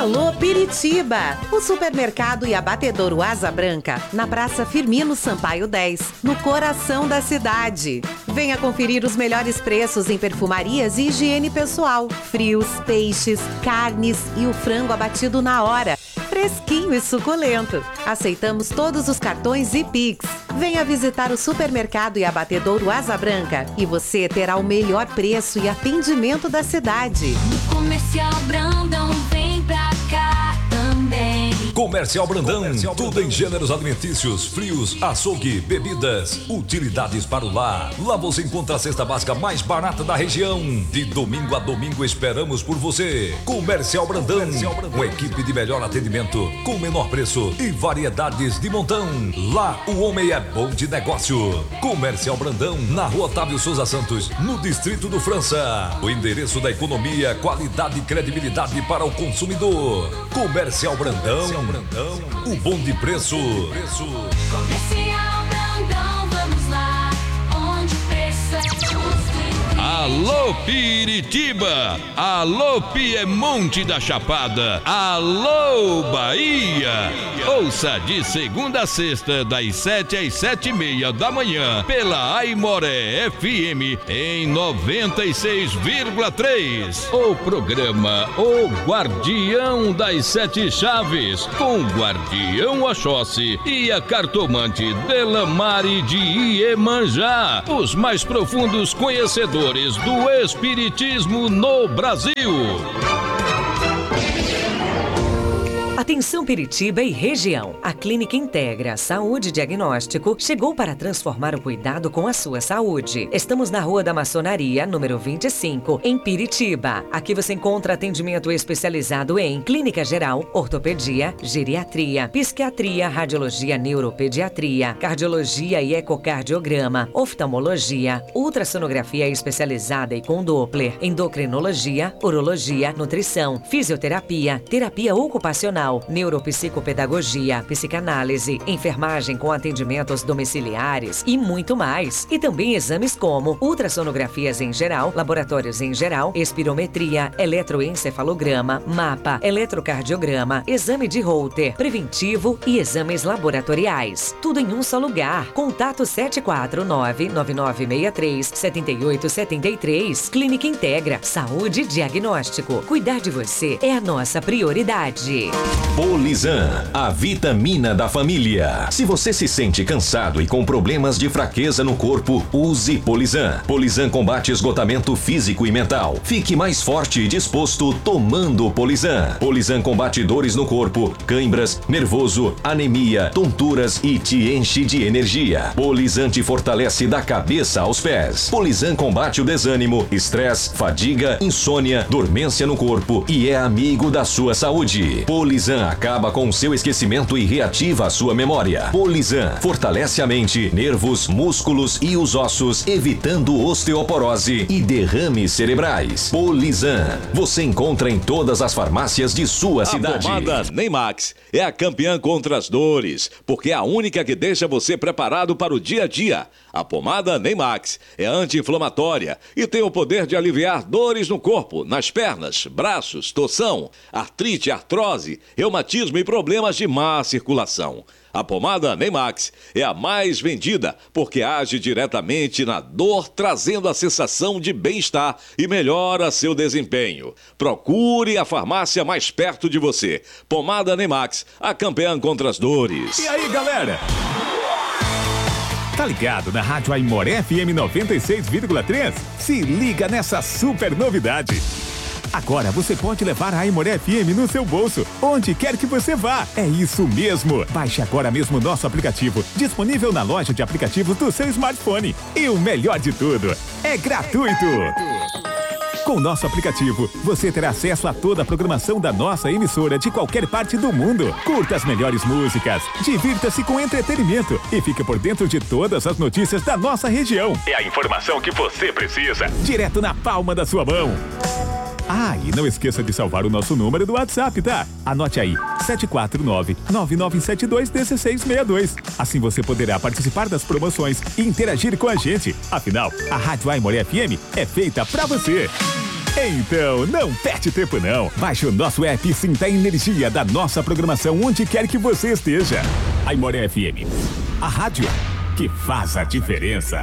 Alô Piritiba! O supermercado e abatedouro Asa Branca, na Praça Firmino Sampaio 10, no coração da cidade. Venha conferir os melhores preços em perfumarias e higiene pessoal, frios, peixes, carnes e o frango abatido na hora. Fresquinho e suculento. Aceitamos todos os cartões e Pix. Venha visitar o supermercado e abatedouro Asa Branca e você terá o melhor preço e atendimento da cidade. Comercial Brandão, vem pra cá também. Comercial Brandão, tudo em gêneros alimentícios, frios, açougue, bebidas, utilidades para o lar. Lá você encontra a cesta básica mais barata da região. De domingo a domingo esperamos por você. Comercial Brandão, uma equipe de melhor atendimento, com menor preço e variedades de montão. Lá o homem é bom de negócio. Comercial Brandão, na Rua Otávio Souza Santos, no Distrito do França. O endereço da economia, qualidade e credibilidade para o consumidor. Comercial Brandão, o bom de preço. Comercial Brandão, vamos lá, onde o preço é justo. Alô Piritiba, alô Piemonte da Chapada, alô Bahia. Ouça de segunda a sexta, das 7 às 7:30 da manhã, pela Aimoré FM em 96,3. O programa O Guardião das Sete Chaves, com o Guardião Oxóssi e a cartomante Delamare de Iemanjá, os mais profundos conhecedores do Espiritismo no Brasil. Atenção Piritiba e região. A Clínica Integra Saúde Diagnóstico chegou para transformar o cuidado com a sua saúde. Estamos na Rua da Maçonaria, número 25, em Piritiba. Aqui você encontra atendimento especializado em clínica geral, ortopedia, geriatria, psiquiatria, radiologia, neuropediatria, cardiologia e ecocardiograma, oftalmologia, ultrassonografia especializada e com Doppler, endocrinologia, urologia, nutrição, fisioterapia, terapia ocupacional, neuropsicopedagogia, psicanálise, enfermagem com atendimentos domiciliares e muito mais. E também exames como ultrassonografias em geral, laboratórios em geral, espirometria, eletroencefalograma, mapa, eletrocardiograma, exame de Holter, preventivo e exames laboratoriais. Tudo em um só lugar. Contato 749-9963-7873. Clínica Integra Saúde Diagnóstico. Cuidar de você é a nossa prioridade. Polizan, a vitamina da família. Se você se sente cansado e com problemas de fraqueza no corpo, use Polizan. Polizan combate esgotamento físico e mental. Fique mais forte e disposto tomando Polizan. Polizan combate dores no corpo, cãibras, nervoso, anemia, tonturas e te enche de energia. Polizan te fortalece da cabeça aos pés. Polizan combate o desânimo, estresse, fadiga, insônia, dormência no corpo e é amigo da sua saúde. Polizan acaba com o seu esquecimento e reativa a sua memória. Polizan fortalece a mente, nervos, músculos e os ossos, evitando osteoporose e derrames cerebrais. Polizan você encontra em todas as farmácias de sua cidade. A pomada Neymax é a campeã contra as dores, porque é a única que deixa você preparado para o dia a dia. A pomada Neymax é anti-inflamatória e tem o poder de aliviar dores no corpo, nas pernas, braços, torção, artrite, artrose, reumatismo e problemas de má circulação. A pomada Neymax é a mais vendida porque age diretamente na dor, trazendo a sensação de bem-estar e melhora seu desempenho. Procure a farmácia mais perto de você. Pomada Neymax, a campeã contra as dores. E aí, galera? Tá ligado na Rádio Aimoré FM 96,3? Se liga nessa super novidade. Agora você pode levar a Aimoré FM no seu bolso, onde quer que você vá. É isso mesmo. Baixe agora mesmo nosso aplicativo, disponível na loja de aplicativos do seu smartphone. E o melhor de tudo, é gratuito. Com o nosso aplicativo, você terá acesso a toda a programação da nossa emissora de qualquer parte do mundo. Curta as melhores músicas, divirta-se com entretenimento e fique por dentro de todas as notícias da nossa região. É a informação que você precisa, direto na palma da sua mão. Ah, e não esqueça de salvar o nosso número do WhatsApp, tá? Anote aí, 749-9972-1662. Assim você poderá participar das promoções e interagir com a gente. Afinal, a Rádio Aimoré FM é feita pra você. Então, não perde tempo não. Baixe o nosso app e sinta a energia da nossa programação onde quer que você esteja. Aimoré FM, a rádio que faz a diferença.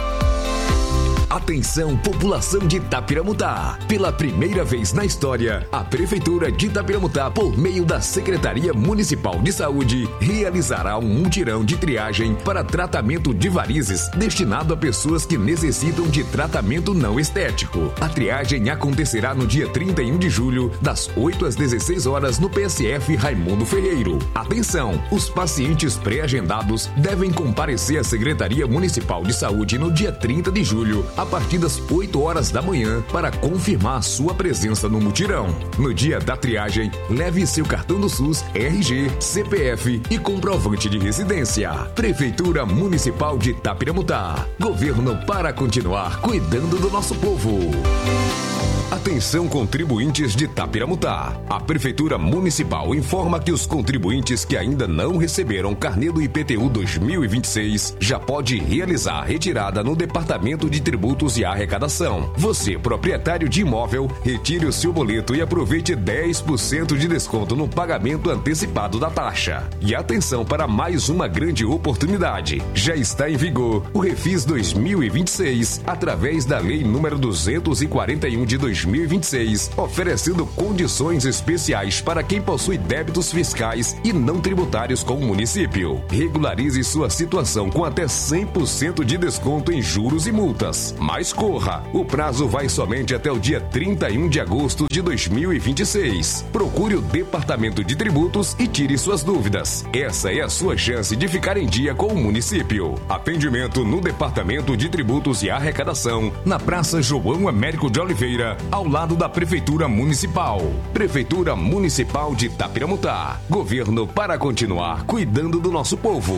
Atenção, população de Itapiramutá. Pela primeira vez na história, a Prefeitura de Itapiramutá, por meio da Secretaria Municipal de Saúde, realizará um mutirão de triagem para tratamento de varizes destinado a pessoas que necessitam de tratamento não estético. A triagem acontecerá no dia 31 de julho, das 8 às 16 horas, no PSF Raimundo Ferreiro. Atenção, os pacientes pré-agendados devem comparecer à Secretaria Municipal de Saúde no dia 30 de julho, a partir das 8 horas da manhã, para confirmar sua presença no mutirão. No dia da triagem, leve seu cartão do SUS, RG, CPF e comprovante de residência. Prefeitura Municipal de Itapiramutá. Governo para continuar cuidando do nosso povo. Atenção, contribuintes de Itapiramutá. A Prefeitura Municipal informa que os contribuintes que ainda não receberam carnê do IPTU 2026 já pode realizar a retirada no Departamento de Tributos e Arrecadação. Você, proprietário de imóvel, retire o seu boleto e aproveite 10% de desconto no pagamento antecipado da taxa. E atenção para mais uma grande oportunidade. Já está em vigor o Refis 2026, através da Lei número 241 de 2026, oferecendo condições especiais para quem possui débitos fiscais e não tributários com o município. Regularize sua situação com até 100% de desconto em juros e multas. Mas corra, o prazo vai somente até o dia 31 de agosto de 2026. Procure o Departamento de Tributos e tire suas dúvidas. Essa é a sua chance de ficar em dia com o município. Atendimento no Departamento de Tributos e Arrecadação, na Praça João Américo de Oliveira, ao lado da Prefeitura Municipal. Prefeitura Municipal de Itapiramutá. Governo para continuar cuidando do nosso povo.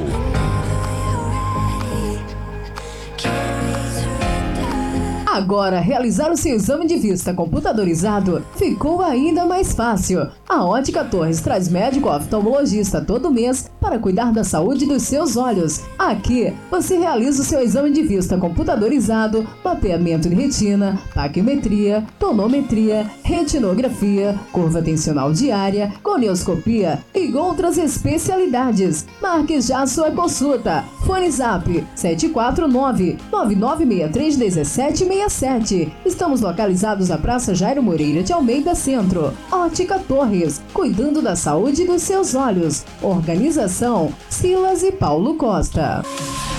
Agora, realizar o seu exame de vista computadorizado ficou ainda mais fácil. A Ótica Torres traz médico oftalmologista todo mês para cuidar da saúde dos seus olhos. Aqui, você realiza o seu exame de vista computadorizado, mapeamento de retina, taquimetria, tonometria, retinografia, curva tensional diária, gonioscopia e outras especialidades. Marque já a sua consulta. Fone Zap 749-9963-1767. Estamos localizados na Praça Jairo Moreira de Almeida Centro. Ótica Torres, cuidando da saúde dos seus olhos. Organização Silas e Paulo Costa.